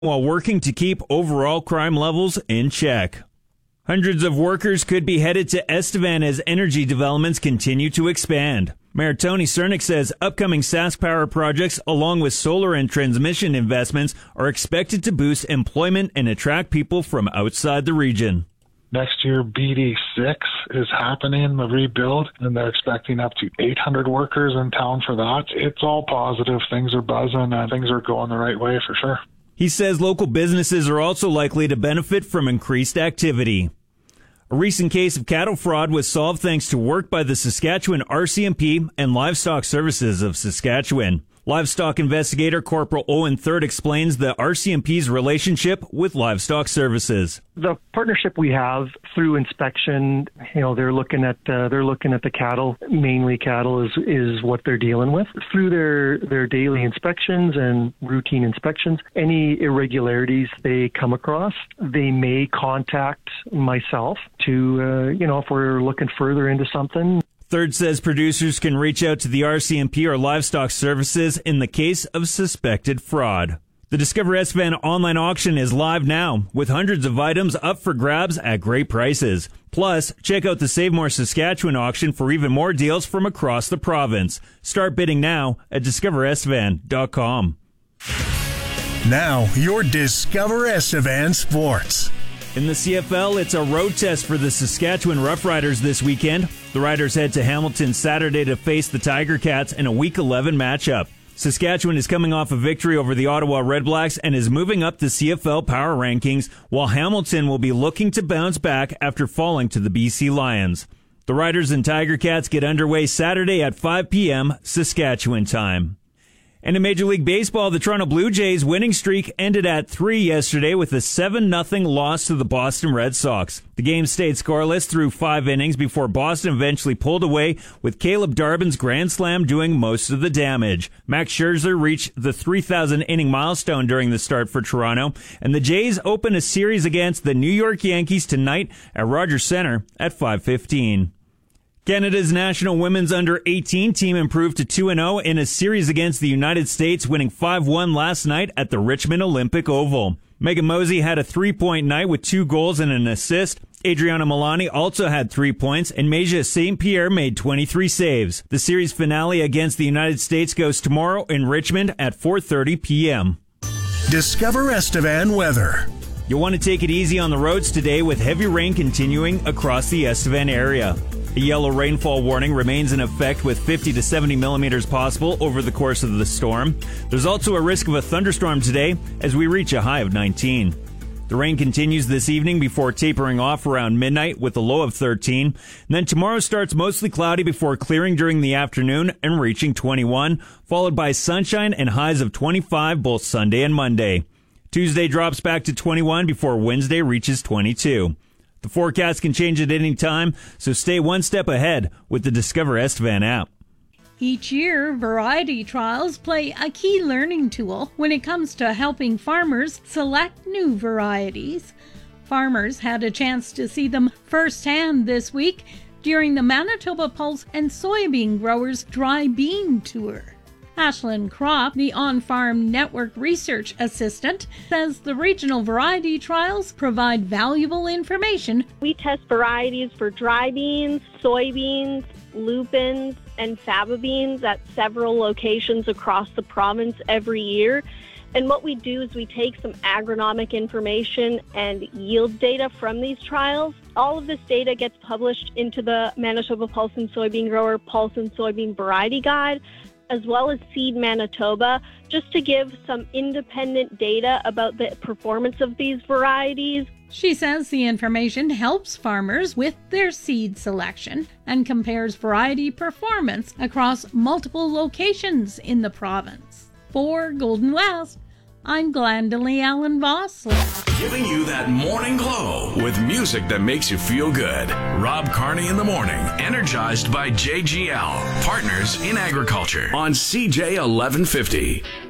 while working to keep overall crime levels in check. Hundreds of workers could be headed to Estevan as energy developments continue to expand. Mayor Tony Cernick says upcoming SaskPower projects, along with solar and transmission investments, are expected to boost employment and attract people from outside the region. Next year, BD6 is happening, the rebuild, and they're expecting up to 800 workers in town for that. It's all positive. Things are buzzing, and things are going the right way for sure. He says local businesses are also likely to benefit from increased activity. A recent case of cattle fraud was solved thanks to work by the Saskatchewan RCMP and Livestock Services of Saskatchewan. Livestock investigator Corporal Owen Third explains the RCMP's relationship with Livestock Services. The partnership we have through inspection, they're looking at the cattle, mainly cattle is what they're dealing with. Through their daily inspections and routine inspections, any irregularities they come across, they may contact myself to, if we're looking further into something. Third says producers can reach out to the RCMP or Livestock Services in the case of suspected fraud. The Discover Estevan online auction is live now, with hundreds of items up for grabs at great prices. Plus, check out the Save More Saskatchewan auction for even more deals from across the province. Start bidding now at discoverestevan.com. Now, your Discover Estevan Sports. In the CFL, it's a road test for the Saskatchewan Roughriders this weekend. The Riders head to Hamilton Saturday to face the Tiger Cats in a Week 11 matchup. Saskatchewan is coming off a victory over the Ottawa Redblacks and is moving up the CFL power rankings, while Hamilton will be looking to bounce back after falling to the BC Lions. The Riders and Tiger Cats get underway Saturday at 5 p.m. Saskatchewan time. And in Major League Baseball, the Toronto Blue Jays' winning streak ended at 3 yesterday with a 7-0 loss to the Boston Red Sox. The game stayed scoreless through 5 innings before Boston eventually pulled away, with Caleb Darbin's grand slam doing most of the damage. Max Scherzer reached the 3,000-inning milestone during the start for Toronto, and the Jays open a series against the New York Yankees tonight at Rogers Centre at 5:15. Canada's national women's under-18 team improved to 2-0 in a series against the United States, winning 5-1 last night at the Richmond Olympic Oval. Megan Mosey had a 3-point night with 2 goals and an assist. Adriana Milani also had 3 points, and Meja St. Pierre made 23 saves. The series finale against the United States goes tomorrow in Richmond at 4:30 p.m. Discover Estevan weather. You'll want to take it easy on the roads today with heavy rain continuing across the Estevan area. A yellow rainfall warning remains in effect with 50 to 70 millimeters possible over the course of the storm. There's also a risk of a thunderstorm today as we reach a high of 19. The rain continues this evening before tapering off around midnight with a low of 13. And then tomorrow starts mostly cloudy before clearing during the afternoon and reaching 21, followed by sunshine and highs of 25 both Sunday and Monday. Tuesday drops back to 21 before Wednesday reaches 22. The forecast can change at any time, so stay one step ahead with the Discover Estevan app. Each year, variety trials play a key learning tool when it comes to helping farmers select new varieties. Farmers had a chance to see them firsthand this week during the Manitoba Pulse and Soybean Growers Dry Bean Tour. Ashlyn Kropp, the On-Farm Network Research Assistant, says the regional variety trials provide valuable information. We test varieties for dry beans, soybeans, lupins, and faba beans at several locations across the province every year. And what we do is we take some agronomic information and yield data from these trials. All of this data gets published into the Manitoba Pulse and Soybean Grower Pulse and Soybean Variety Guide, as well as Seed Manitoba, just to give some independent data about the performance of these varieties. She says the information helps farmers with their seed selection and compares variety performance across multiple locations in the province. For Golden West, I'm Glendalee Allen Voss. Giving you that morning glow with music that makes you feel good. Rob Carney in the morning, energized by JGL, partners in agriculture on CJ 1150.